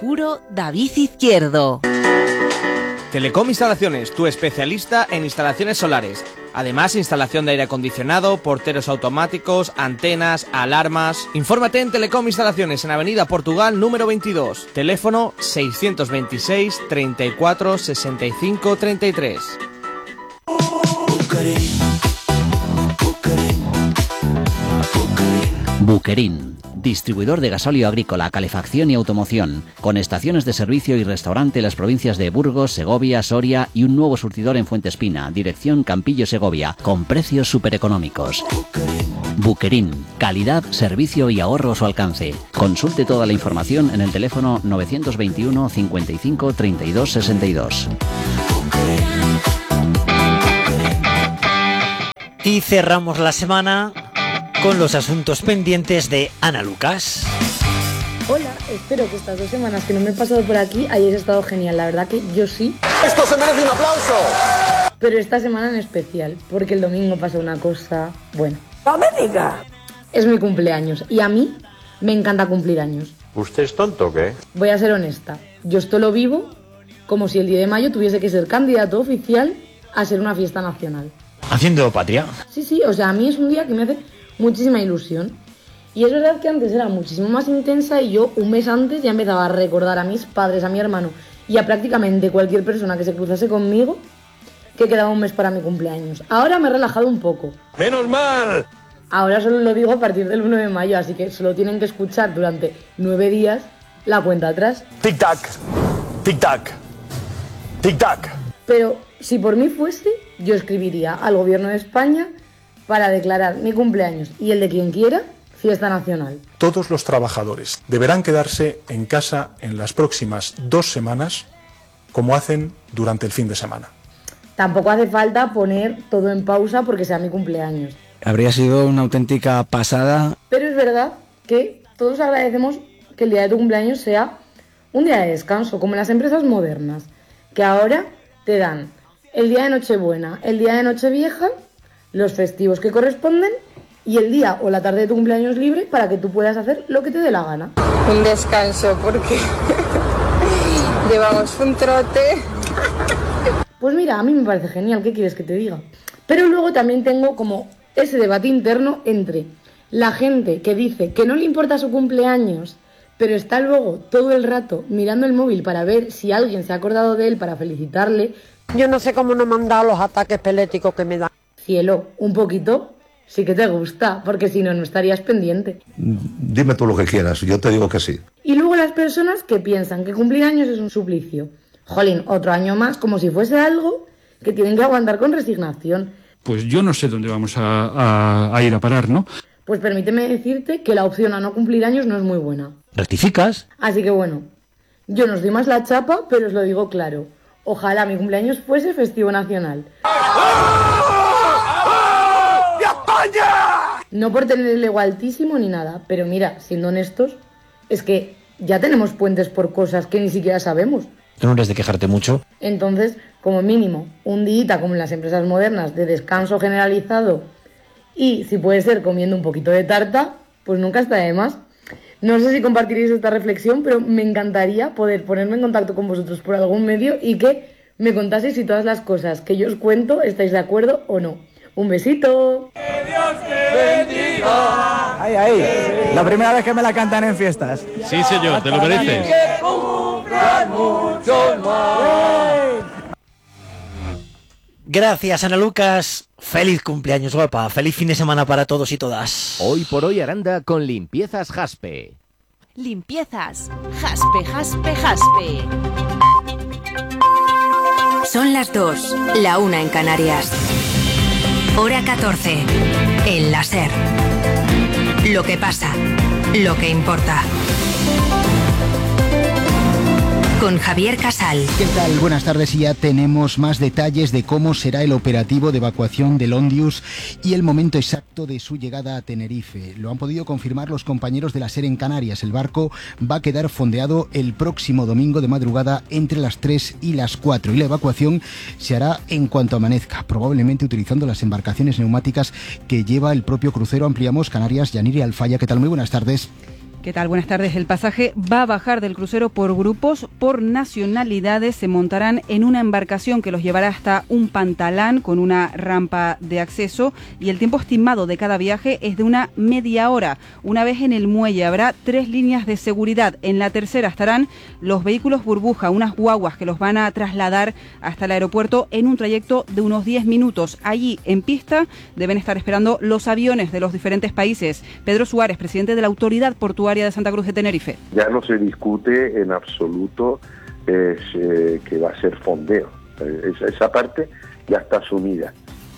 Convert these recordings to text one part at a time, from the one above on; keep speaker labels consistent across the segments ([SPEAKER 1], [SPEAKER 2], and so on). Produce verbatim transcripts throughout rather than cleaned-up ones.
[SPEAKER 1] puro David Izquierdo.
[SPEAKER 2] Telecom Instalaciones, tu especialista en instalaciones solares. Además, instalación de aire acondicionado, porteros automáticos, antenas, alarmas. Infórmate en Telecom Instalaciones en Avenida Portugal número veintidós. Teléfono seiscientos veintiséis, treinta y cuatro, sesenta y cinco, treinta y tres.
[SPEAKER 3] Buquerín, distribuidor de gasóleo agrícola, calefacción y automoción, con estaciones de servicio y restaurante en las provincias de Burgos, Segovia, Soria y un nuevo surtidor en Fuentespina, dirección Campillo Segovia, con precios supereconómicos. Buquerín, calidad, servicio y ahorro a su alcance. Consulte toda la información en el teléfono novecientos veintiuno, cincuenta y cinco, treinta y dos, sesenta y dos.
[SPEAKER 4] Y cerramos la semana con los asuntos pendientes de Ana Lucas.
[SPEAKER 5] Hola, espero que estas dos semanas que no me he pasado por aquí hayáis estado genial. La verdad que yo sí.
[SPEAKER 6] ¡Esto se merece un aplauso!
[SPEAKER 5] Pero esta semana en especial, porque el domingo pasó una cosa... Bueno.
[SPEAKER 6] ¡No me diga!
[SPEAKER 5] Es mi cumpleaños y a mí me encanta cumplir años.
[SPEAKER 7] ¿Usted es tonto o qué?
[SPEAKER 5] Voy a ser honesta. Yo esto lo vivo como si el diez de mayo tuviese que ser candidato oficial a ser una fiesta nacional.
[SPEAKER 4] ¿Haciendo patria?
[SPEAKER 5] Sí, sí, o sea, a mí es un día que me hace muchísima ilusión. Y es verdad que antes era muchísimo más intensa y yo un mes antes ya empezaba a recordar a mis padres, a mi hermano y a prácticamente cualquier persona que se cruzase conmigo que quedaba un mes para mi cumpleaños. Ahora me he relajado un poco.
[SPEAKER 6] ¡Menos mal!
[SPEAKER 5] Ahora solo lo digo a partir del uno de mayo, así que solo tienen que escuchar durante nueve días la cuenta atrás.
[SPEAKER 6] Tic-tac, tic-tac, tic-tac.
[SPEAKER 5] Pero si por mí fuese, yo escribiría al gobierno de España para declarar mi cumpleaños y el de quien quiera fiesta nacional.
[SPEAKER 8] Todos los trabajadores deberán quedarse en casa en las próximas dos semanas, como hacen durante el fin de semana.
[SPEAKER 5] Tampoco hace falta poner todo en pausa porque sea mi cumpleaños.
[SPEAKER 9] Habría sido una auténtica pasada.
[SPEAKER 5] Pero es verdad que todos agradecemos que el día de tu cumpleaños sea un día de descanso, como en las empresas modernas, que ahora te dan el día de Nochebuena, el día de Nochevieja, los festivos que corresponden y el día o la tarde de tu cumpleaños libre para que tú puedas hacer lo que te dé la gana.
[SPEAKER 10] Un descanso porque llevamos un trote.
[SPEAKER 5] Pues mira, a mí me parece genial, ¿qué quieres que te diga? Pero luego también tengo como ese debate interno entre la gente que dice que no le importa su cumpleaños, pero está luego todo el rato mirando el móvil para ver si alguien se ha acordado de él para felicitarle.
[SPEAKER 11] Yo no sé cómo no me han dado los ataques epiléticos que me dan.
[SPEAKER 5] Cielo, un poquito sí que te gusta, porque si no, no estarías pendiente.
[SPEAKER 12] Dime tú lo que quieras, yo te digo que sí.
[SPEAKER 5] Y luego las personas que piensan que cumplir años es un suplicio. Jolín, otro año más, como si fuese algo que tienen que aguantar con resignación.
[SPEAKER 13] Pues yo no sé dónde vamos a, a, a ir a parar, ¿no?
[SPEAKER 5] Pues permíteme decirte que la opción a no cumplir años no es muy buena.
[SPEAKER 4] ¿Rectificas?
[SPEAKER 5] Así que bueno, yo no os doy más la chapa, pero os lo digo claro. Ojalá mi cumpleaños fuese festivo nacional.
[SPEAKER 6] ¡De España!
[SPEAKER 5] No por tener el ego altísimo ni nada, pero mira, siendo honestos, es que ya tenemos puentes por cosas que ni siquiera sabemos.
[SPEAKER 4] Tú no eres de quejarte mucho.
[SPEAKER 5] Entonces, como mínimo, un día como en las empresas modernas de descanso generalizado y, si puede ser, comiendo un poquito de tarta, pues nunca está de más. No sé si compartiréis esta reflexión, pero me encantaría poder ponerme en contacto con vosotros por algún medio y que me contaseis si todas las cosas que yo os cuento estáis de acuerdo o no. ¡Un besito!
[SPEAKER 6] ¡Que Dios te bendiga!
[SPEAKER 9] Ahí, ahí. La primera vez que me la cantan en fiestas.
[SPEAKER 14] Sí, señor, te lo mereces.
[SPEAKER 6] ¡Que cumplan muchos más!
[SPEAKER 4] Gracias, Ana Lucas. Feliz cumpleaños, guapa. Feliz fin de semana para todos y todas.
[SPEAKER 15] Hoy por hoy Aranda con Limpiezas Jaspe.
[SPEAKER 1] Limpiezas Jaspe, Jaspe, Jaspe.
[SPEAKER 16] Son las dos, la una en Canarias. Hora catorce. El láser. Lo que pasa, lo que importa. Con Javier Casal.
[SPEAKER 17] ¿Qué tal? Buenas tardes, y ya tenemos más detalles de cómo será el operativo de evacuación del Ondius y el momento exacto de su llegada a Tenerife. Lo han podido confirmar los compañeros de la SER en Canarias. El barco va a quedar fondeado el próximo domingo de madrugada entre las tres y las cuatro y la evacuación se hará en cuanto amanezca, probablemente utilizando las embarcaciones neumáticas que lleva el propio crucero. Ampliamos Canarias. Yaniri Alfaya, ¿qué tal? Muy buenas tardes.
[SPEAKER 7] ¿Qué tal? Buenas tardes. El pasaje va a bajar del crucero por grupos, por nacionalidades. Se montarán en una embarcación que los llevará hasta un pantalán con una rampa de acceso y el tiempo estimado de cada viaje es de una media hora. Una vez en el muelle habrá tres líneas de seguridad. En la tercera estarán los vehículos burbuja, unas guaguas que los van a trasladar hasta el aeropuerto en un trayecto de unos diez minutos. Allí, en pista, deben estar esperando los aviones de los diferentes países. Pedro Suárez, presidente de la Autoridad Portuaria de Santa Cruz de Tenerife.
[SPEAKER 14] Ya no se discute en absoluto eh, que va a ser fondeo. Esa, esa parte ya está asumida.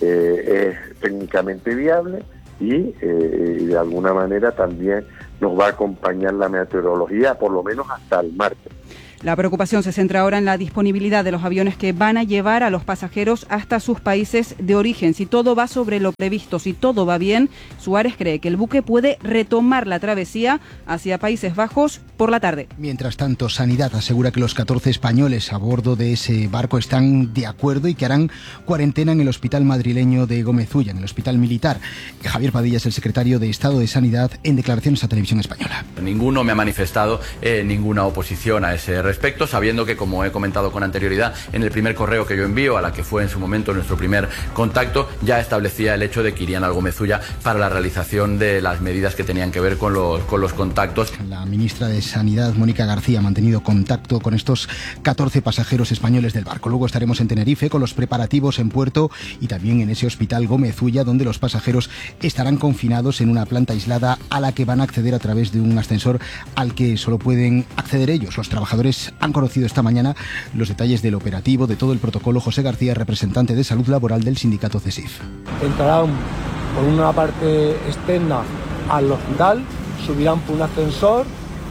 [SPEAKER 14] Eh, es técnicamente viable y eh, de alguna manera también nos va a acompañar la meteorología por lo menos hasta el martes.
[SPEAKER 7] La preocupación se centra ahora en la disponibilidad de los aviones que van a llevar a los pasajeros hasta sus países de origen. Si todo va sobre lo previsto, si todo va bien, Suárez cree que el buque puede retomar la travesía hacia Países Bajos por la tarde.
[SPEAKER 17] Mientras tanto, Sanidad asegura que los catorce españoles a bordo de ese barco están de acuerdo y que harán cuarentena en el hospital madrileño de Gómez Ulla, en el hospital militar. Javier Padilla es el secretario de Estado de Sanidad en declaraciones a Televisión Española.
[SPEAKER 18] Ninguno me ha manifestado eh, ninguna oposición a ese respecto, sabiendo que, como he comentado con anterioridad, en el primer correo que yo envío, a la que fue en su momento nuestro primer contacto, ya establecía el hecho de que irían al Gómez Ulla para la realización de las medidas que tenían que ver con los, con los contactos.
[SPEAKER 17] La ministra de Sanidad, Mónica García, ha mantenido contacto con estos catorce pasajeros españoles del barco. Luego estaremos en Tenerife con los preparativos en puerto y también en ese hospital Gómez Ulla, donde los pasajeros estarán confinados en una planta aislada a la que van a acceder a través de un ascensor al que solo pueden acceder ellos. Los trabajadores han conocido esta mañana los detalles del operativo, de todo el protocolo. José García, representante de Salud Laboral del sindicato CESIF.
[SPEAKER 19] Entrarán por una parte externa al hospital, subirán por un ascensor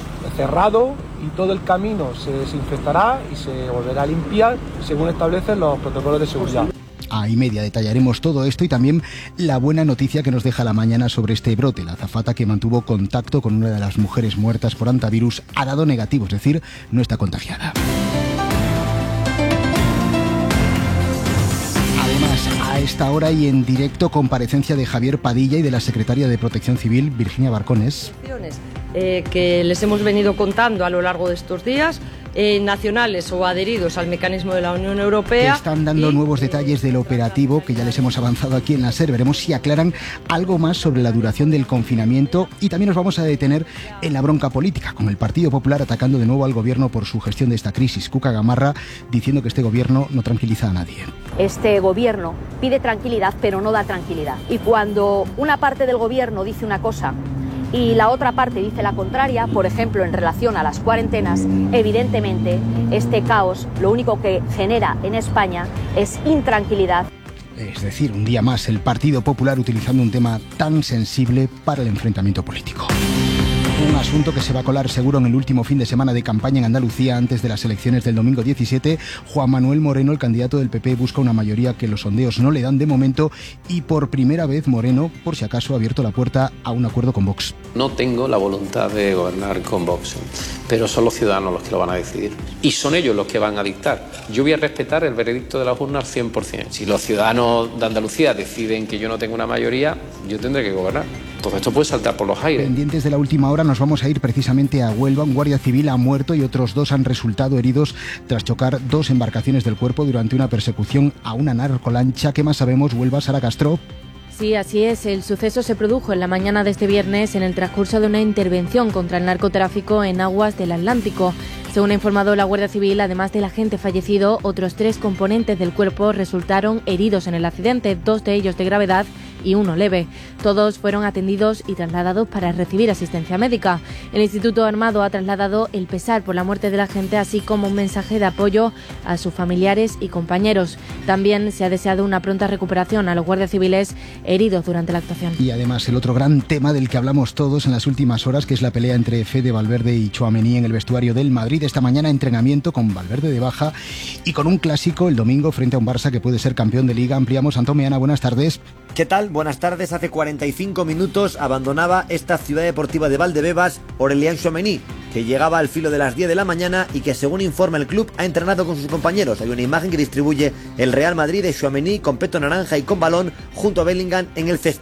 [SPEAKER 19] cerrado y todo el camino se desinfectará y se volverá a limpiar según establecen los protocolos de seguridad.
[SPEAKER 17] A y media detallaremos todo esto y también la buena noticia que nos deja la mañana sobre este brote. La azafata que mantuvo contacto con una de las mujeres muertas por hantavirus ha dado negativo, es decir, no está contagiada. Además, a esta hora y en directo, comparecencia de Javier Padilla y de la secretaria de Protección Civil, Virginia Barcones.
[SPEAKER 20] Eh, que les hemos venido contando a lo largo de estos días, eh, nacionales o adheridos al mecanismo de la Unión Europea.
[SPEAKER 17] Que están dando y, nuevos detalles del operativo que ya les hemos avanzado aquí en la SER. Veremos si aclaran algo más sobre la duración del confinamiento y también nos vamos a detener en la bronca política, con el Partido Popular atacando de nuevo al gobierno por su gestión de esta crisis. Cuca Gamarra diciendo que este gobierno no tranquiliza a nadie.
[SPEAKER 21] Este gobierno pide tranquilidad, pero no da tranquilidad. Y cuando una parte del gobierno dice una cosa y la otra parte dice la contraria, por ejemplo, en relación a las cuarentenas, evidentemente este caos lo único que genera en España es intranquilidad.
[SPEAKER 17] Es decir, un día más el Partido Popular utilizando un tema tan sensible para el enfrentamiento político. Un asunto que se va a colar seguro en el último fin de semana de campaña en Andalucía antes de las elecciones del domingo diecisiete. Juan Manuel Moreno, el candidato del P P, busca una mayoría que los sondeos no le dan de momento y por primera vez Moreno, por si acaso, ha abierto la puerta a un acuerdo con Vox.
[SPEAKER 22] No tengo la voluntad de gobernar con Vox, pero son los ciudadanos los que lo van a decidir y son ellos los que van a dictar. Yo voy a respetar el veredicto de las urnas al cien por ciento. Si los ciudadanos de Andalucía deciden que yo no tengo una mayoría, yo tendré que gobernar. Todo esto puede saltar por los aires.
[SPEAKER 17] Pendientes de la última hora, nos vamos a ir precisamente a Huelva. Un guardia civil ha muerto y otros dos han resultado heridos tras chocar dos embarcaciones del cuerpo durante una persecución a una narcolancha. ¿Qué más sabemos? Huelva, Sara Castro.
[SPEAKER 23] Sí, así es. El suceso se produjo en la mañana de este viernes en el transcurso de una intervención contra el narcotráfico en aguas del Atlántico. Según ha informado la Guardia Civil, además del agente fallecido, otros tres componentes del cuerpo resultaron heridos en el accidente, dos de ellos de gravedad y uno leve. Todos fueron atendidos y trasladados para recibir asistencia médica. El Instituto Armado ha trasladado el pesar por la muerte del agente, así como un mensaje de apoyo a sus familiares y compañeros. También se ha deseado una pronta recuperación a los guardias civiles heridos durante la actuación.
[SPEAKER 17] Y además el otro gran tema del que hablamos todos en las últimas horas, que es la pelea entre Fede Valverde y Tchouaméni en el vestuario del Madrid. Esta mañana entrenamiento con Valverde de baja y con un clásico el domingo frente a un Barça que puede ser campeón de Liga. Ampliamos. Antón Meana, buenas tardes.
[SPEAKER 24] ¿Qué tal? Buenas tardes. Hace cuarenta y cinco minutos abandonaba esta ciudad deportiva de Valdebebas Aurélien Tchouaméni, que llegaba al filo de las diez de la mañana y que, según informa el club, ha entrenado con sus compañeros. Hay una imagen que distribuye el Real Madrid de Tchouaméni con peto naranja y con balón junto a Bellingham en el césped.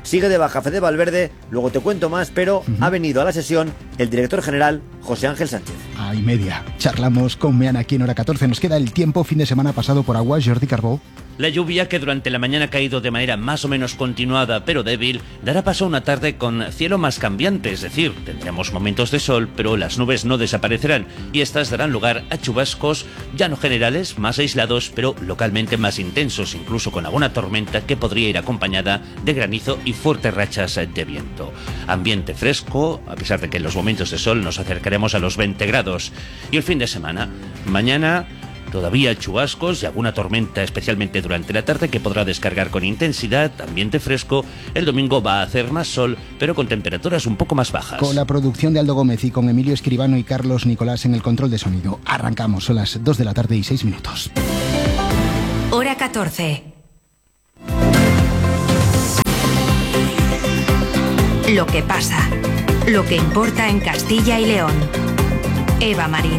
[SPEAKER 24] Sigue de baja Fede Valverde, luego te cuento más, pero uh-huh. ha venido a la sesión el director general José Ángel Sánchez.
[SPEAKER 17] A y media. Charlamos con Meana aquí en Hora catorce. Nos queda el tiempo, fin de semana pasado por agua. Jordi Carbó.
[SPEAKER 2] La lluvia, que durante la mañana ha caído de manera más o menos continuada pero débil, dará paso a una tarde con cielo más cambiante, es decir, tendremos momentos de sol, pero las nubes no desaparecerán y estas darán lugar a chubascos ya no generales, más aislados, pero localmente más intensos, incluso con alguna tormenta que podría ir acompañada de granizo y fuertes rachas de viento. Ambiente fresco, a pesar de que en los momentos de sol nos acercaremos a los veinte grados. Y el fin de semana, mañana todavía chubascos y alguna tormenta, especialmente durante la tarde, que podrá descargar con intensidad, ambiente fresco. El domingo va a hacer más sol, pero con temperaturas un poco más bajas.
[SPEAKER 17] Con la producción de Aldo Gómez y con Emilio Escribano y Carlos Nicolás en el control de sonido. Arrancamos, son las dos de la tarde y seis minutos.
[SPEAKER 16] Hora catorce. Lo que pasa, lo que importa en Castilla y León. Eva Marín.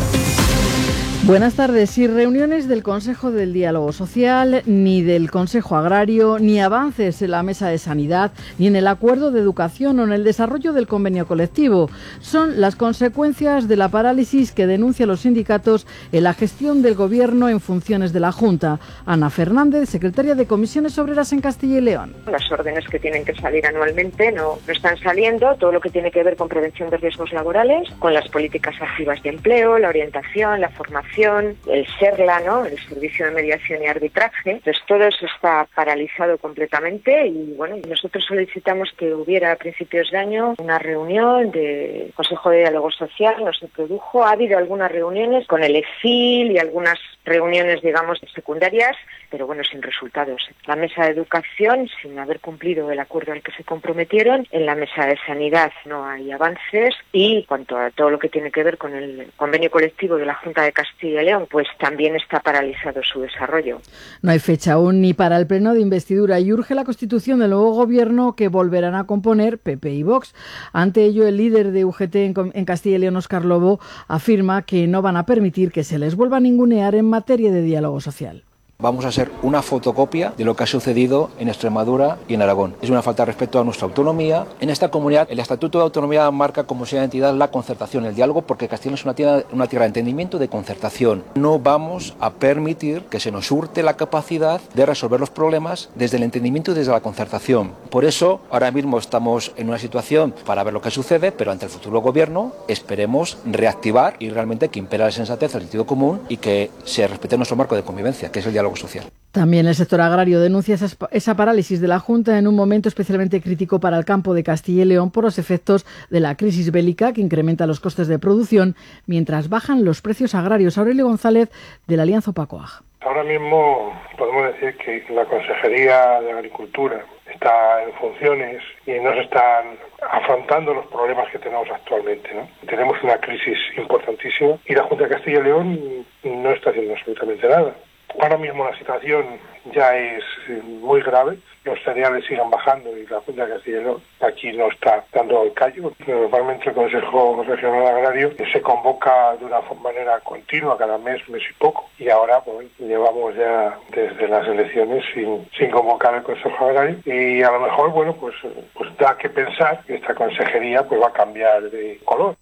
[SPEAKER 3] Buenas tardes. Sin reuniones del Consejo del Diálogo Social, ni del Consejo Agrario, ni avances en la Mesa de Sanidad, ni en el Acuerdo de Educación o en el desarrollo del convenio colectivo. Son las consecuencias de la parálisis que denuncian los sindicatos en la gestión del Gobierno en funciones de la Junta. Ana Fernández, secretaria de Comisiones Obreras en Castilla y León.
[SPEAKER 8] Las órdenes que tienen que salir anualmente no, no están saliendo. Todo lo que tiene que ver con prevención de riesgos laborales, con las políticas activas de empleo, la orientación, la formación, el SERLA, ¿no?, el Servicio de Mediación y Arbitraje. Pues todo eso está paralizado completamente y bueno, nosotros solicitamos que hubiera a principios de año una reunión del Consejo de Diálogo Social. No se produjo. Ha habido algunas reuniones con el E F I L y algunas reuniones, digamos, secundarias, pero bueno, sin resultados. La Mesa de Educación, sin haber cumplido el acuerdo al que se comprometieron. En la Mesa de Sanidad no hay avances y cuanto a todo lo que tiene que ver con el convenio colectivo de la Junta de Castilla y León, pues también está paralizado su desarrollo.
[SPEAKER 3] No hay fecha aún ni para el pleno de investidura y urge la constitución del nuevo gobierno que volverán a componer P P y Vox. Ante ello, el líder de U G T en Castilla y León, Óscar Lobo, afirma que no van a permitir que se les vuelva a ningunear en materia de diálogo social.
[SPEAKER 10] Vamos a ser una fotocopia de lo que ha sucedido en Extremadura y en Aragón. Es una falta de respeto a nuestra autonomía. En esta comunidad, el Estatuto de Autonomía marca como sea de entidad la concertación, el diálogo, porque Castilla es una tierra, una tierra de entendimiento, de concertación. No vamos a permitir que se nos hurte la capacidad de resolver los problemas desde el entendimiento y desde la concertación. Por eso, ahora mismo estamos en una situación para ver lo que sucede, pero ante el futuro gobierno esperemos reactivar y realmente que impera la sensatez, el sentido común y que se respete nuestro marco de convivencia, que es el diálogo social.
[SPEAKER 3] También el sector agrario denuncia esa, esa parálisis de la Junta en un momento especialmente crítico para el campo de Castilla y León por los efectos de la crisis bélica que incrementa los costes de producción mientras bajan los precios agrarios. Aurelio González, de la Alianza Opacoag.
[SPEAKER 25] Ahora mismo podemos decir que la Consejería de Agricultura está en funciones y no se están afrontando los problemas que tenemos actualmente, ¿no? Tenemos una crisis importantísima y la Junta de Castilla y León no está haciendo absolutamente nada. Ahora mismo la situación ya es muy grave, los cereales siguen bajando y la Junta de Castilla y León aquí no está dando el callo. Normalmente el Consejo Regional Agrario se convoca de una manera continua cada mes, mes y poco, y ahora pues, llevamos ya desde las elecciones sin, sin convocar el Consejo Agrario y a lo mejor, bueno, pues, pues da que pensar que esta consejería pues va a cambiar de color.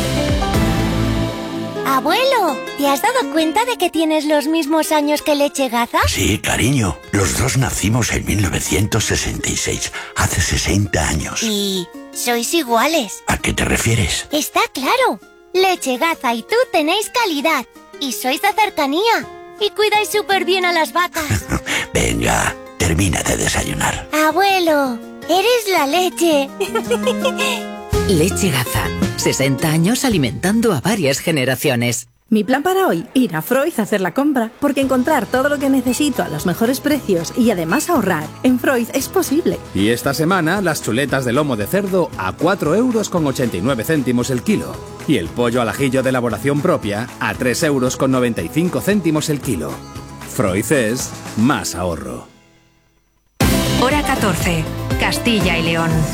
[SPEAKER 26] Abuelo, ¿te has dado cuenta de que tienes los mismos años que Lechegaza?
[SPEAKER 27] Sí, cariño. Los dos nacimos en mil novecientos sesenta y seis, hace sesenta años.
[SPEAKER 26] ¿Y sois iguales?
[SPEAKER 27] ¿A qué te refieres?
[SPEAKER 26] Está claro. Lechegaza y tú tenéis calidad. Y sois de cercanía. Y cuidáis súper bien a las vacas.
[SPEAKER 27] Venga, termina de desayunar.
[SPEAKER 26] Abuelo, eres la leche.
[SPEAKER 28] Lechegaza. sesenta años alimentando a varias generaciones.
[SPEAKER 29] Mi plan para hoy, ir a Freud a hacer la compra, porque encontrar todo lo que necesito a los mejores precios y además ahorrar en Freud es posible.
[SPEAKER 30] Y esta semana las chuletas de lomo de cerdo a cuatro euros con ochenta y nueve céntimos el kilo. Y el pollo al ajillo de elaboración propia a tres euros con noventa y cinco céntimos el kilo. Freud es más ahorro.
[SPEAKER 16] Hora catorce, Castilla y León.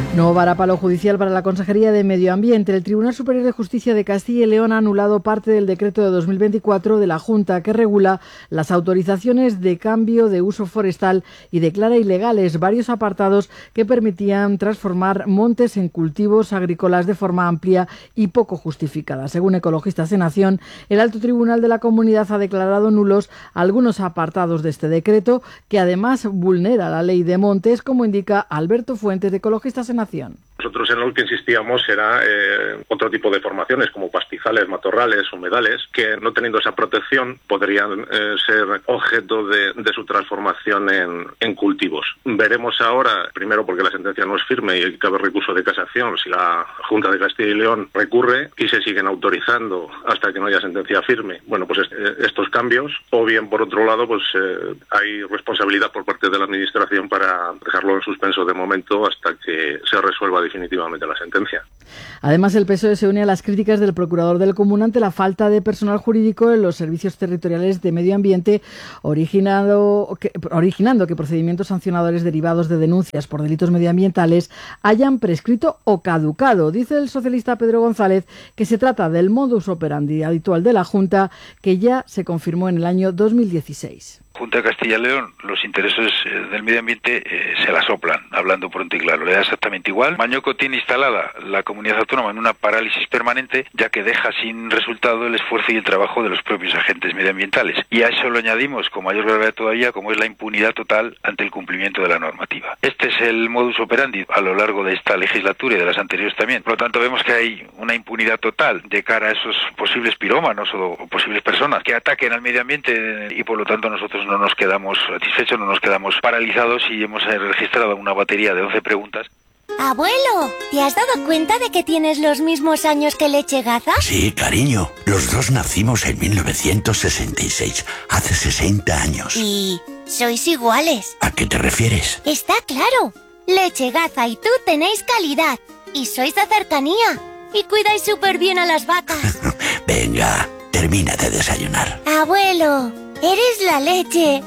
[SPEAKER 3] Nuevo varapalo judicial para la Consejería de Medio Ambiente. El Tribunal Superior de Justicia de Castilla y León ha anulado parte del decreto de dos mil veinticuatro de la Junta que regula las autorizaciones de cambio de uso forestal y declara ilegales varios apartados que permitían transformar montes en cultivos agrícolas de forma amplia y poco justificada. Según Ecologistas en Acción, el Alto Tribunal de la Comunidad ha declarado nulos algunos apartados de este decreto que además vulnera la ley de montes, como indica Alberto Fuentes de Ecologistas en Acción.
[SPEAKER 1] Nosotros en lo que insistíamos era eh, otro tipo de formaciones como pastizales, matorrales, humedales, que no teniendo esa protección podrían eh, ser objeto de, de su transformación en, en cultivos. Veremos ahora, primero porque la sentencia no es firme y cabe recurso de casación, si la Junta de Castilla y León recurre y se siguen autorizando hasta que no haya sentencia firme, bueno, pues este, estos cambios, o bien por otro lado, pues eh, hay responsabilidad por parte de la Administración para dejarlo en suspenso de momento hasta que se resuelva definitivamente la sentencia.
[SPEAKER 3] Además, el P S O E se une a las críticas del procurador del Común ante la falta de personal jurídico en los servicios territoriales de medio ambiente, originado, que, originando que procedimientos sancionadores derivados de denuncias por delitos medioambientales hayan prescrito o caducado. Dice el socialista Pedro González que se trata del modus operandi habitual de la Junta, que ya se confirmó en el año dos mil dieciséis.
[SPEAKER 4] Junta de Castilla y León, los intereses del medio ambiente eh, se la soplan, hablando pronto y claro. Le da exactamente igual. Mañoco tiene instalada la comunidad autónoma en una parálisis permanente, ya que deja sin resultado el esfuerzo y el trabajo de los propios agentes medioambientales. Y a eso lo añadimos, con mayor gravedad todavía, como es la impunidad total ante el cumplimiento de la normativa. Este es el modus operandi a lo largo de esta legislatura y de las anteriores también. Por lo tanto, vemos que hay una impunidad total de cara a esos posibles pirómanos o, o posibles personas que ataquen al medio ambiente y, por lo tanto, nosotros no nos quedamos satisfechos, no nos quedamos paralizados y hemos registrado una batería de once preguntas.
[SPEAKER 26] Abuelo, ¿te has dado cuenta de que tienes los mismos años que Lechegaza?
[SPEAKER 27] Sí, cariño. Los dos nacimos en mil novecientos sesenta y seis, hace sesenta años.
[SPEAKER 26] ¿Y sois iguales?
[SPEAKER 27] ¿A qué te refieres?
[SPEAKER 26] Está claro. Lechegaza y tú tenéis calidad. Y sois de cercanía. Y cuidáis súper bien a las vacas.
[SPEAKER 27] Venga, termina de desayunar.
[SPEAKER 26] Abuelo, eres la leche.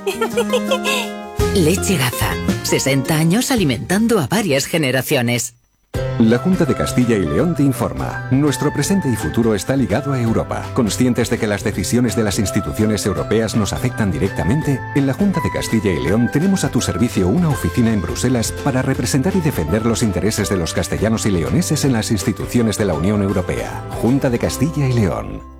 [SPEAKER 28] Lechegaza. sesenta años alimentando a varias generaciones.
[SPEAKER 5] La Junta de Castilla y León te informa. Nuestro presente y futuro está ligado a Europa. Conscientes de que las decisiones de las instituciones europeas nos afectan directamente, en la Junta de Castilla y León tenemos a tu servicio una oficina en Bruselas para representar y defender los intereses de los castellanos y leoneses en las instituciones de la Unión Europea. Junta de Castilla y León.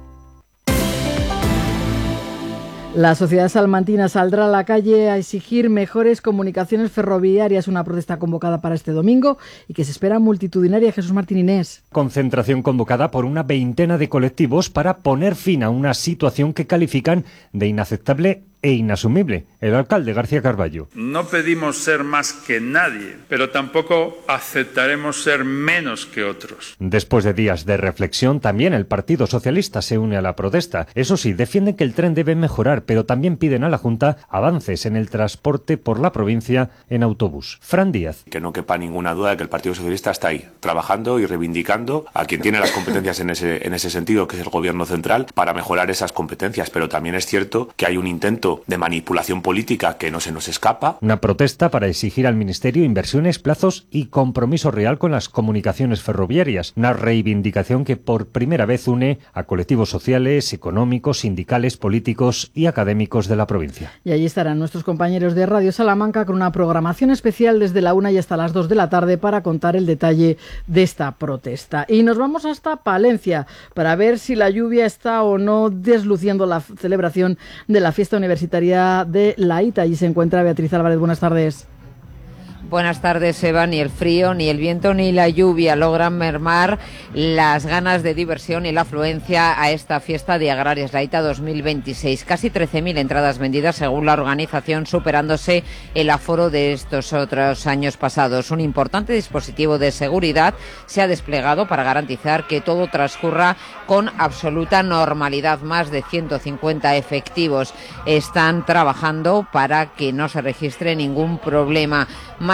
[SPEAKER 3] La sociedad salmantina saldrá a la calle a exigir mejores comunicaciones ferroviarias, una protesta convocada para este domingo y que se espera multitudinaria. Jesús Martín Inés.
[SPEAKER 6] Concentración convocada por una veintena de colectivos para poner fin a una situación que califican de inaceptable e inasumible. El alcalde García Carballo.
[SPEAKER 9] No pedimos ser más que nadie, pero tampoco aceptaremos ser menos que otros.
[SPEAKER 6] Después de días de reflexión, también el Partido Socialista se une a la protesta. Eso sí, defienden que el tren debe mejorar, pero también piden a la Junta avances en el transporte por la provincia en autobús. Fran Díaz.
[SPEAKER 11] Que no quepa ninguna duda de que el Partido Socialista está ahí, trabajando y reivindicando a quien tiene las competencias en ese, en ese sentido, que es el Gobierno central, para mejorar esas competencias. Pero también es cierto que hay un intento de manipulación política que no se nos escapa.
[SPEAKER 6] Una protesta para exigir al Ministerio inversiones, plazos y compromiso real con las comunicaciones ferroviarias. Una reivindicación que por primera vez une a colectivos sociales, económicos, sindicales, políticos y académicos de la provincia.
[SPEAKER 3] Y allí estarán nuestros compañeros de Radio Salamanca con una programación especial desde la una y hasta las dos de la tarde para contar el detalle de esta protesta. Y nos vamos hasta Palencia para ver si la lluvia está o no desluciendo la celebración de la fiesta universitaria de la I T A. Allí se encuentra Beatriz Álvarez. Buenas tardes.
[SPEAKER 12] Buenas tardes, Eva. Ni el frío, ni el viento, ni la lluvia logran mermar las ganas de diversión y la afluencia a esta fiesta de Agrarias, la I T A dos mil veintiséis. Casi trece mil entradas vendidas según la organización, superándose el aforo de estos otros años pasados. Un importante dispositivo de seguridad se ha desplegado para garantizar que todo transcurra con absoluta normalidad. Más de ciento cincuenta efectivos están trabajando para que no se registre ningún problema. Más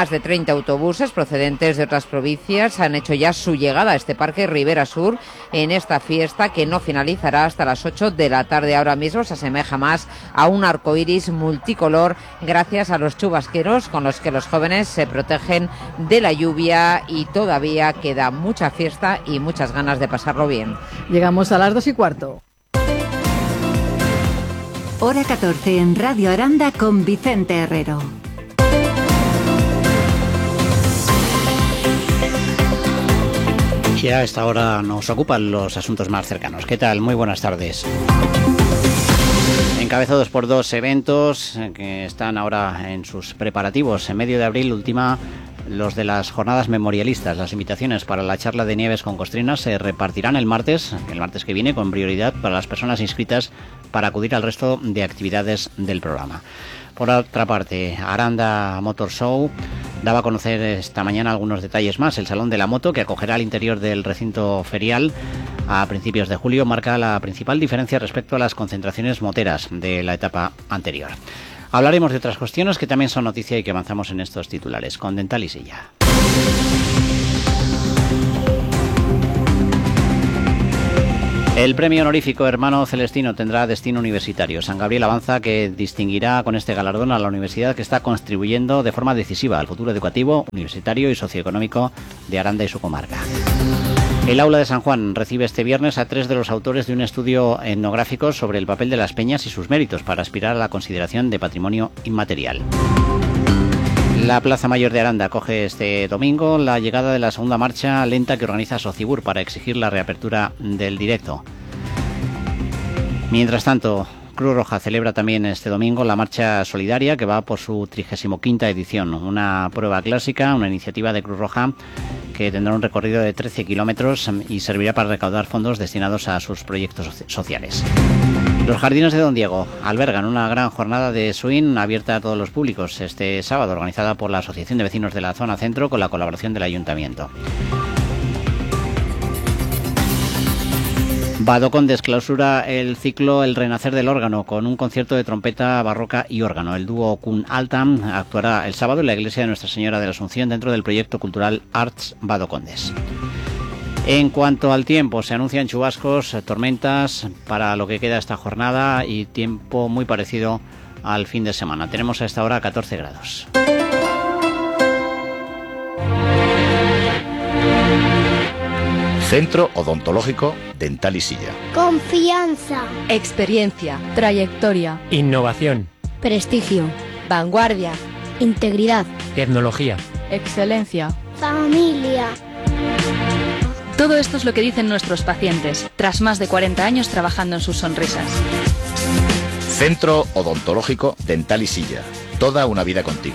[SPEAKER 12] Más de treinta autobuses procedentes de otras provincias han hecho ya su llegada a este parque Ribera Sur en esta fiesta que no finalizará hasta las ocho de la tarde. Ahora mismo se asemeja más a un arcoíris multicolor gracias a los chubasqueros con los que los jóvenes se protegen de la lluvia, y todavía queda mucha fiesta y muchas ganas de pasarlo bien.
[SPEAKER 3] Llegamos a las dos y cuarto.
[SPEAKER 16] Hora catorce en Radio Aranda con Vicente Herrero.
[SPEAKER 7] Y a esta hora nos ocupan los asuntos más cercanos. ¿Qué tal? Muy buenas tardes. Encabezados por dos eventos que están ahora en sus preparativos. En medio de abril ultima los de las jornadas memorialistas. Las invitaciones para la charla de Nieves con Costrina se repartirán el martes, el martes que viene, con prioridad para las personas inscritas para acudir al resto de actividades del programa. Por otra parte, Aranda Motor Show daba a conocer esta mañana algunos detalles más. El Salón de la Moto, que acogerá al interior del recinto ferial a principios de julio, marca la principal diferencia respecto a las concentraciones moteras de la etapa anterior. Hablaremos de otras cuestiones que también son noticia y que avanzamos en estos titulares con Dental y Silla. El premio honorífico Hermano Celestino tendrá destino universitario. San Gabriel avanza que distinguirá con este galardón a la universidad que está contribuyendo de forma decisiva al futuro educativo, universitario y socioeconómico de Aranda y su comarca. El Aula de San Juan recibe este viernes a tres de los autores de un estudio etnográfico sobre el papel de las peñas y sus méritos para aspirar a la consideración de patrimonio inmaterial. La Plaza Mayor de Aranda acoge este domingo la llegada de la segunda marcha lenta que organiza Socibur para exigir la reapertura del directo. Mientras tanto, Cruz Roja celebra también este domingo la marcha solidaria que va por su trigésima quinta edición, una prueba clásica, una iniciativa de Cruz Roja que tendrá un recorrido de trece kilómetros y servirá para recaudar fondos destinados a sus proyectos sociales. Los Jardines de Don Diego albergan una gran jornada de swing abierta a todos los públicos este sábado, organizada por la Asociación de Vecinos de la Zona Centro con la colaboración del Ayuntamiento. Badocondes clausura el ciclo El Renacer del Órgano con un concierto de trompeta barroca y órgano. El dúo Kun Altam actuará el sábado en la iglesia de Nuestra Señora de la Asunción dentro del proyecto cultural Arts Badocondes. En cuanto al tiempo, se anuncian chubascos, tormentas para lo que queda esta jornada y tiempo muy parecido al fin de semana. Tenemos a esta hora catorce grados.
[SPEAKER 13] Centro Odontológico Dental y Silla.
[SPEAKER 14] Confianza. Experiencia. Trayectoria.
[SPEAKER 15] Innovación.
[SPEAKER 14] Prestigio. Vanguardia. Integridad.
[SPEAKER 15] Tecnología.
[SPEAKER 14] Excelencia. Familia. Todo esto es lo que dicen nuestros pacientes, tras más de cuarenta años trabajando en sus sonrisas.
[SPEAKER 13] Centro Odontológico Dental y Silla. Toda una vida contigo.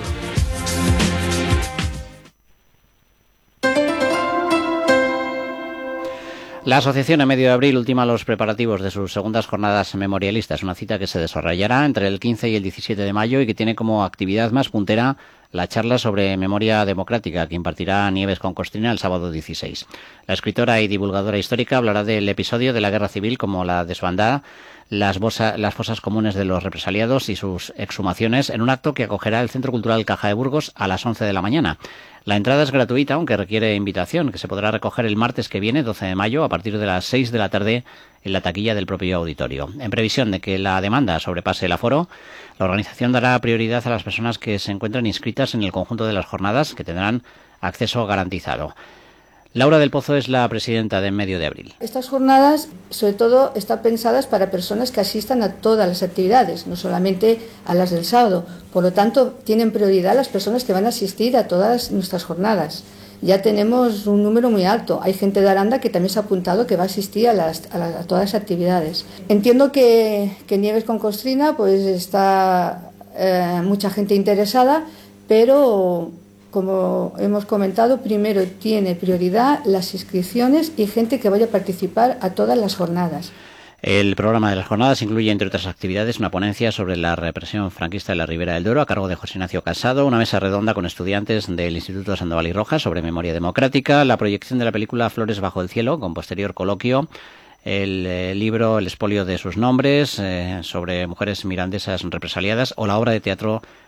[SPEAKER 7] La Asociación en medio de abril ultima los preparativos de sus segundas jornadas memorialistas, una cita que se desarrollará entre el quince y el diecisiete de mayo y que tiene como actividad más puntera la charla sobre memoria democrática que impartirá Nieves con Costrina el sábado dieciséis. La escritora y divulgadora histórica hablará del episodio de la Guerra Civil como la desbandada, las, bosa, las fosas comunes de los represaliados y sus exhumaciones en un acto que acogerá el Centro Cultural Caja de Burgos a las once de la mañana. La entrada es gratuita, aunque requiere invitación, que se podrá recoger el martes que viene, doce de mayo, a partir de las seis de la tarde en la taquilla del propio auditorio. En previsión de que la demanda sobrepase el aforo, la organización dará prioridad a las personas que se encuentran inscritas en el conjunto de las jornadas, que tendrán acceso garantizado. Laura del Pozo es la presidenta de En Medio de Abril.
[SPEAKER 18] Estas jornadas, sobre todo, están pensadas para personas que asistan a todas las actividades, no solamente a las del sábado. Por lo tanto, tienen prioridad las personas que van a asistir a todas nuestras jornadas. Ya tenemos un número muy alto. Hay gente de Aranda que también se ha apuntado que va a asistir a, las, a, las, a todas las actividades. Entiendo que, que Nieves con Costrina pues está eh, mucha gente interesada, pero como hemos comentado, primero tiene prioridad las inscripciones y gente que vaya a participar a todas las jornadas.
[SPEAKER 7] El programa de las jornadas incluye, entre otras actividades, una ponencia sobre la represión franquista de la Ribera del Duero a cargo de José Ignacio Casado, una mesa redonda con estudiantes del Instituto Sandoval y Rojas sobre memoria democrática, la proyección de la película Flores bajo el cielo, con posterior coloquio, el eh, libro El expolio de sus nombres, eh, sobre mujeres mirandesas represaliadas, o la obra de teatro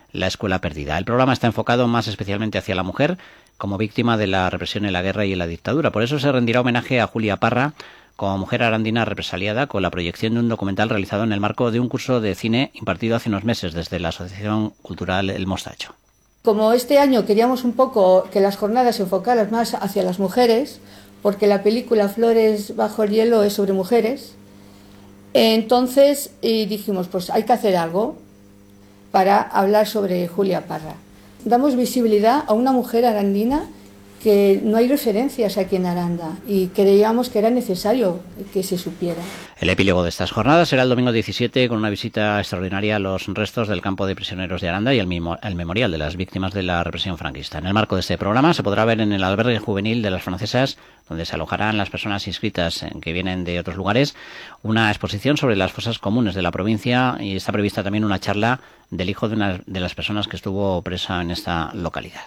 [SPEAKER 7] La Escuela Perdida. El programa está enfocado más especialmente hacia la mujer como víctima de la represión en la guerra y en la dictadura. Por eso se rendirá homenaje a Julia Parra como mujer arandina represaliada, con la proyección de un documental realizado en el marco de un curso de cine impartido hace unos meses desde la Asociación Cultural El Mostacho.
[SPEAKER 18] Como este año queríamos un poco que las jornadas se enfocaran más hacia las mujeres, porque la película Flores bajo el hielo es sobre mujeres, entonces y dijimos, pues hay que hacer algo para hablar sobre Julia Parra. Damos visibilidad a una mujer arandina que no hay referencias aquí en Aranda y creíamos que era necesario que se supiera.
[SPEAKER 7] El epílogo de estas jornadas será el domingo diecisiete con una visita extraordinaria a los restos del campo de prisioneros de Aranda y el, mimo, el memorial de las víctimas de la represión franquista. En el marco de este programa se podrá ver en el albergue juvenil de las francesas, donde se alojarán las personas inscritas que vienen de otros lugares, una exposición sobre las fosas comunes de la provincia, y está prevista también una charla del hijo de una de las personas que estuvo presa en esta localidad.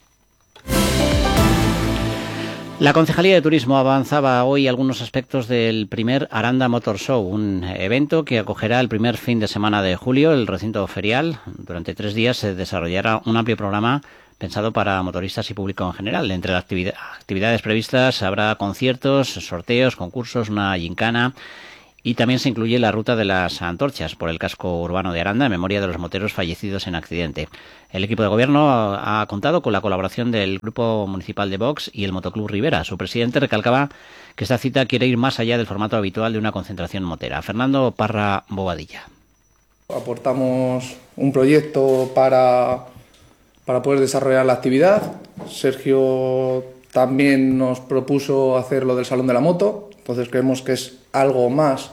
[SPEAKER 7] La Concejalía de Turismo avanzaba hoy algunos aspectos del primer Aranda Motor Show, un evento que acogerá el primer fin de semana de julio. El recinto ferial, durante tres días, se desarrollará un amplio programa pensado para motoristas y público en general. Entre las actividad, actividades previstas habrá conciertos, sorteos, concursos, una gincana. Y también se incluye la ruta de las antorchas por el casco urbano de Aranda en memoria de los moteros fallecidos en accidente. El equipo de gobierno ha contado con la colaboración del Grupo Municipal de Vox y el Motoclub Rivera. Su presidente recalcaba que esta cita quiere ir más allá del formato habitual de una concentración motera. Fernando Parra Bobadilla.
[SPEAKER 2] Aportamos un proyecto para, para poder desarrollar la actividad. Sergio también nos propuso hacer lo del Salón de la Moto. Entonces creemos que es algo más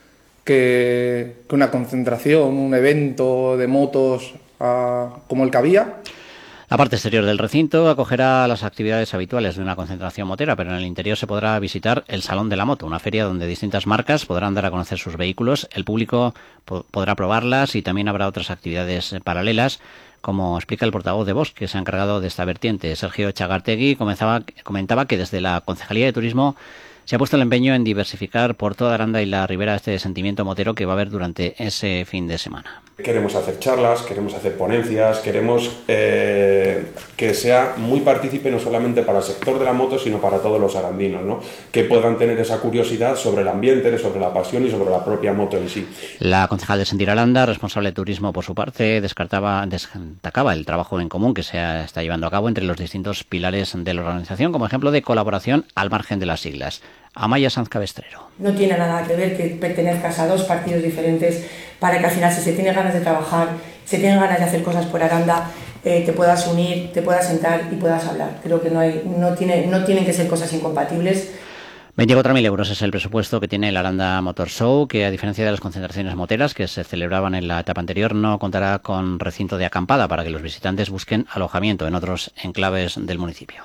[SPEAKER 2] que, que una concentración, un evento de motos uh, como el que había.
[SPEAKER 7] La parte exterior del recinto acogerá las actividades habituales de una concentración motera, pero en el interior se podrá visitar el Salón de la Moto, una feria donde distintas marcas podrán dar a conocer sus vehículos, el público po- podrá probarlas y también habrá otras actividades paralelas, como explica el portavoz de Vox, que se ha encargado de esta vertiente. Sergio Chagartegui comenzaba, comentaba que desde la Concejalía de Turismo se ha puesto el empeño en diversificar por toda Aranda y la Ribera este sentimiento motero que va a haber durante ese fin de semana.
[SPEAKER 8] Queremos hacer charlas, queremos hacer ponencias, queremos eh, que sea muy partícipe no solamente para el sector de la moto, sino para todos los arandinos, ¿no? Que puedan tener esa curiosidad sobre el ambiente, sobre la pasión y sobre la propia moto en sí.
[SPEAKER 7] La concejal de Sentir Aranda, responsable de turismo por su parte, descartaba, destacaba el trabajo en común que se está llevando a cabo entre los distintos pilares de la organización, como ejemplo de colaboración al margen de las siglas. Amaya Sanz Cabestrero.
[SPEAKER 15] No tiene nada que ver que pertenezcas a dos partidos diferentes para que al final, si se tiene ganas de trabajar, si tiene ganas de hacer cosas por Aranda, eh, te puedas unir, te puedas sentar y puedas hablar. Creo que no hay, no tiene, no tienen que ser cosas incompatibles.
[SPEAKER 7] veinticuatro mil euros es el presupuesto que tiene el Aranda Motor Show, que a diferencia de las concentraciones moteras que se celebraban en la etapa anterior, no contará con recinto de acampada para que los visitantes busquen alojamiento en otros enclaves del municipio.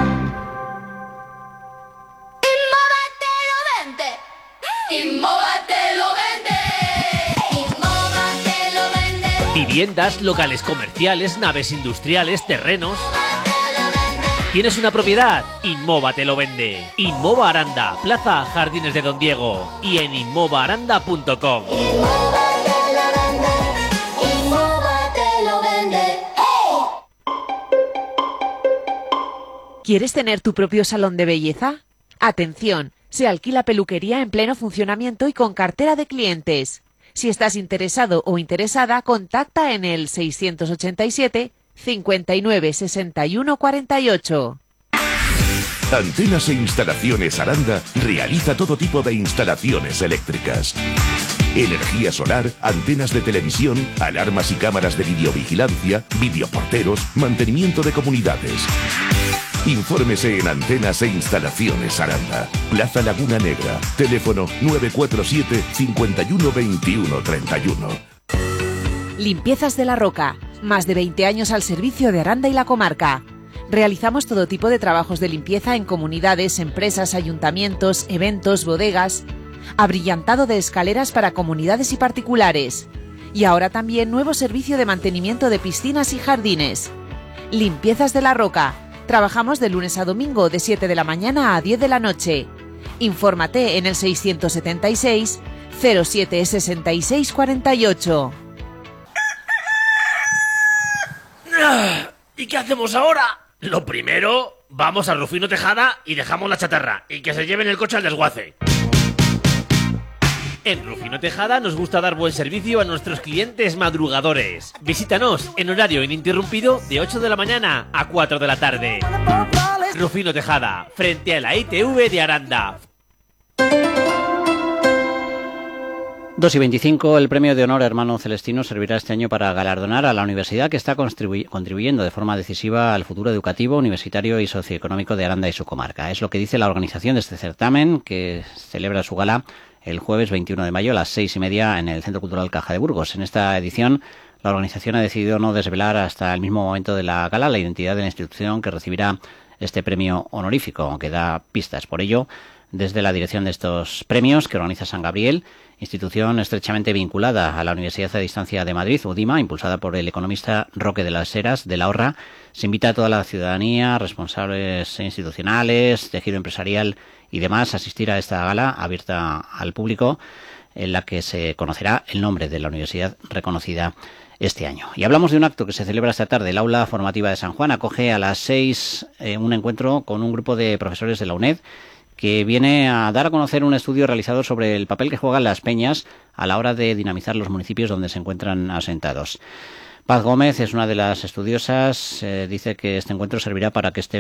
[SPEAKER 17] Inmoba te lo vende. Inmoba te lo vende. Viviendas, locales comerciales, naves industriales, terrenos. ¿Tienes una propiedad? Inmoba te lo vende. Inmoba Aranda, Plaza Jardines de Don Diego y en inmoba aranda punto com. Inmoba te lo vende. Inmoba te lo vende.
[SPEAKER 19] ¿Quieres tener tu propio salón de belleza? Atención. Se alquila peluquería en pleno funcionamiento y con cartera de clientes. Si estás interesado o interesada, contacta en el seiscientos ochenta y siete, cincuenta y nueve, sesenta y uno, cuarenta y ocho.
[SPEAKER 20] Antenas e Instalaciones Aranda realiza todo tipo de instalaciones eléctricas. Energía solar, antenas de televisión, alarmas y cámaras de videovigilancia, videoporteros, mantenimiento de comunidades. Infórmese en Antenas e Instalaciones Aranda, Plaza Laguna Negra, teléfono nueve cuatro siete, cinco uno, veintiuno, treinta y uno.
[SPEAKER 19] Limpiezas de la Roca, más de veinte años al servicio de Aranda y la comarca. Realizamos todo tipo de trabajos de limpieza en comunidades, empresas, ayuntamientos, eventos, bodegas. Abrillantado de escaleras para comunidades y particulares. Y ahora también nuevo servicio de mantenimiento de piscinas y jardines. Limpiezas de la Roca. Trabajamos de lunes a domingo de siete de la mañana a diez de la noche. Infórmate en el seiscientos setenta y seis, cero siete, sesenta y seis, cuarenta y ocho.
[SPEAKER 17] ¿Y qué hacemos ahora? Lo primero, vamos a Rufino Tejada y dejamos la chatarra. Y que se lleven el coche al desguace. En Rufino Tejada nos gusta dar buen servicio a nuestros clientes madrugadores. Visítanos en horario ininterrumpido de ocho de la mañana a cuatro de la tarde. Rufino Tejada, frente a la I T V de Aranda.
[SPEAKER 7] dos y veinticinco, el premio de honor Hermano Celestino servirá este año para galardonar a la universidad que está contribu- contribuyendo de forma decisiva al futuro educativo, universitario y socioeconómico de Aranda y su comarca. Es lo que dice la organización de este certamen, que celebra su gala el jueves veintiuno de mayo a las seis y media en el Centro Cultural Caja de Burgos. En esta edición, la organización ha decidido no desvelar hasta el mismo momento de la gala la identidad de la institución que recibirá este premio honorífico, aunque da pistas. Por ello, desde la dirección de estos premios que organiza San Gabriel, institución estrechamente vinculada a la Universidad a Distancia de Madrid, UDIMA, impulsada por el economista Roque de las Heras de la Horra, se invita a toda la ciudadanía, responsables institucionales, tejido empresarial y demás a asistir a esta gala abierta al público, en la que se conocerá el nombre de la universidad reconocida este año. Y hablamos de un acto que se celebra esta tarde. El aula formativa de San Juan acoge a las seis eh, un encuentro con un grupo de profesores de la UNED que viene a dar a conocer un estudio realizado sobre el papel que juegan las peñas a la hora de dinamizar los municipios donde se encuentran asentados. Paz Gómez es una de las estudiosas, eh, dice que este encuentro servirá para que este